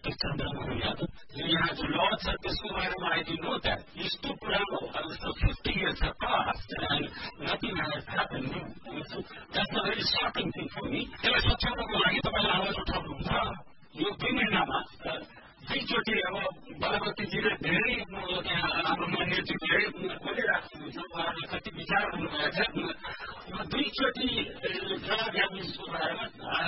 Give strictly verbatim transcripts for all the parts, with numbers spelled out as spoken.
doctor Chandramohan Yadav जो यहाँ जो लॉ छ त्यसको बारेमा आई डू नो दैट यस्तो कुराको अब जस्तो fifty years of past and nothing has happen new that's a very shirting thing for me त्यसलाई सच्याउनको लागि तपाईँले आवाज उठाउनुहुन्छ यो दुई महिनामा दुईचोटि अब बलवतीजीले धेरै त्यहाँ हाम्रो मान्यजीले बोलिरहेको हुनुहुन्छ उहाँले कति विचार गर्नुभएको छ दुईचोटि ड्रग एब्युजको बारेमा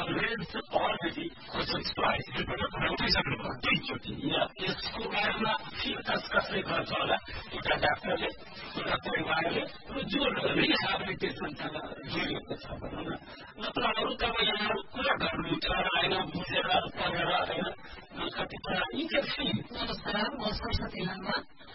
अलरेडी क्वेसन्स प्राइज एकपल्ट उठाइसक्नुभयो दुईचोटि यसको बारेमा फिर्तास कसले गर्छ होला एउटा डाक्टरले एउटा परिवारले जो रिहेबिलिटेसनसँग जोडिएको छ भनौँ न नत्र अरू तपाईँ यहाँहरू कुरा गर्नुहुन्छ होइन बुझेर पढेर होइन कति कुरा नमस्कार म सरस्वती लामा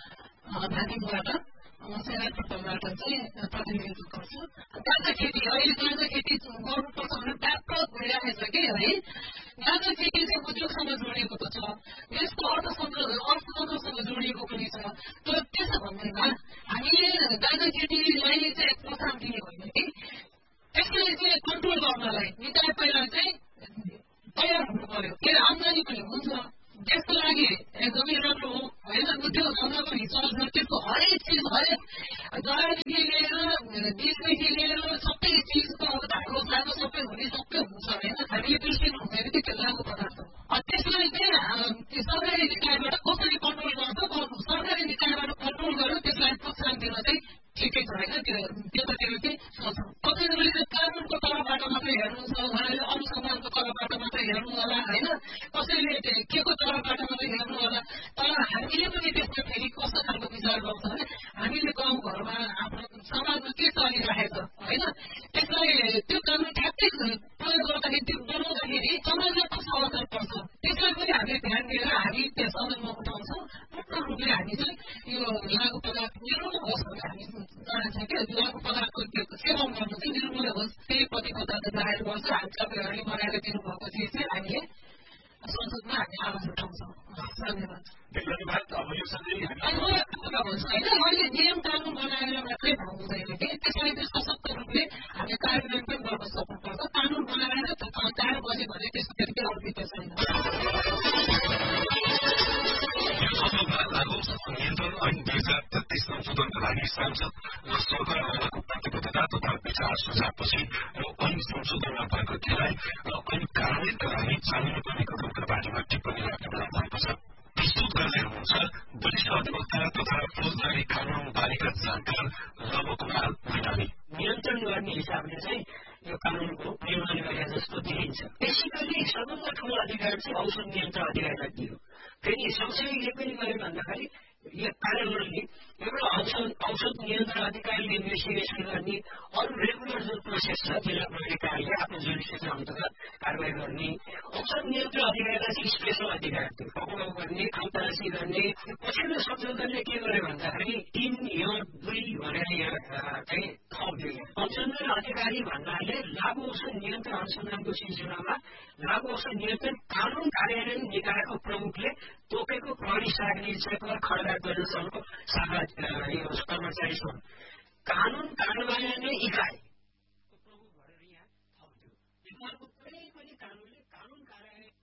धादिङबाट म सेनापटबाट चाहिँ प्रतिनिधित्व गर्छु गाँजा खेती अहिले गाँजा खेती गर्नुपर्छ भने व्यापक भइरहेको छ कि है गाँजा खेती चाहिँ उद्योगसँग जोडिएको त छ यसको अर्थतन्त्र अर्थतन्त्रसँग जोडिएको पनि छ तर त्यसो भन्दैमा हामीले गाँजा खेतीलाई चाहिँ प्रोत्साहन दिने होइन कि त्यसलाई चाहिँ कन्ट्रोल गर्नलाई निकाय पहिला चाहिँ तयार हुनु पर्यो के आम्दानी पनि हुन्छ त्यसको लागि एकदमै राम्रो हो होइन उद्योग धन्दा पनि चल्छ त्यसको हरेक चिज हरेक जरादेखि लिएर दिसदेखि लिएर सबै चिजको अब धागो सागो सबै हुने सबै हुन्छ होइन हामीले बिर्सिनु हुँदैन कि त्यो लागु पदार्थ त्यसलाई चाहिँ सरकारी निकायबाट कसरी कन्ट्रोल गर्छ गर्नु सरकारी निकायबाट कन्ट्रोल गरेर त्यसलाई प्रोत्साहन दिन चाहिँ ठिकै छ होइन त्यो त्यतातिर चाहिँ सोच्छ कतिजनाले चाहिँ कानुनको तलबाट मात्रै हेर्नुहुन्छ उहाँले अनुसन्धानको तलबाट मात्रै हेर्नु होला होइन कसैले के को तलबाट मात्रै हेर्नु होला तर हामीले पनि त्यसमा फेरि कस्तो खालको विचार गर्छ भने हामीले गाउँघरमा आफ्नो समाजमा के चलिरहेको छ होइन त्यसलाई त्यो कानुन ठ्याक्कै प्रयोग गर्दाखेरि त्यो बनाउँदाखेरि समाजलाई कस्तो असर पर्छ त्यसलाई पनि हामीले ध्यान दिएर हामी त्यो सदनमा उठाउँछौँ पूर्ण रूपले हामी चाहिँ यो लागु पदार्थ निर्मूल होस् भने हामी चाहन्छ कि लागु पदार्थको त्यो सेवन गर्नु चाहिँ निर्मूल होस् त्यही प्रतिबद्धता जाहेर गर्छ हामी तपाईँहरूले बनाएर दिनुभएको चिज चाहिँ हामीले संसदमा हामी आवाज उठाउँछौँ धन्यवाद होइन अहिले नियम कानुन बनाएर मात्रै हुँदैन कि त्यसलाई चाहिँ सशक्त रूपले हामी कार्यान्वयन पनि गर्न सक्नुपर्छ कानुन बनाएर चार बजे भने त्यसको फेरि अर्पित छैन नियन्त्रण ऐन दुई हजार तेत्तीस संशोधनको लागि सांसद र सरकारवालाको प्रतिबद्धता तथा विचार सुझावपछि यो ऐन संशोधनमा भएको ढिलाइ र ऐन कार्यान्वयनका लागि चालिनुपर्ने कदमका बारेमा टिप्पणी राख्न भएको छ प्रस्तुत गर्दै हुनुहुन्छ वरिष्ठ अधिवक्ता तथा फौजदारी कानून बारेका जानकार रव कुमार मैनाली नियन्त्रण गर्ने हिसाबले चाहिँ यो कानूनको निर्माण गरे जस्तो देखिन्छ बेसिकली सबभन्दा ठूलो अधिकार चाहिँ औषध नियन्त्रण अधिकारलाई दियो फेरि सँगसँगै के पनि गरे भन्दाखेरि यो कार्यान्वयनले एउटा औषध औषध नियन्त्रण अधिकारीले इन्भेस्टिगेसन गर्ने अरू रेगुलर जुन प्रोसेस छ जिल्ला प्रहरी कार्यालयले आफ्नो जुडिसियल अन्तर्गत कारवाही गर्ने औषध नियन्त्रण अधिकारीलाई चाहिँ स्पेसल अधिकार थियो पक्राउ गर्ने खानतलासी गर्ने पछिल्लो संशोधनले के गर्यो भन्दाखेरि तीन यो दुई भनेर यहाँ चाहिँ थप दियो अनुसन्धान अधिकारी भन्नाले लागु औषध नियन्त्रण अनुसन्धानको सिलसिलामा लागु औषध नियन्त्रण कानून कार्यान्वयन निकायको प्रमुखले तोकेको प्रहरी शाखा निरीक्षकलाई खडा गर्न सक्ने शाखा कर्मचारी छन् कानून कार्यान्वयन इकाइ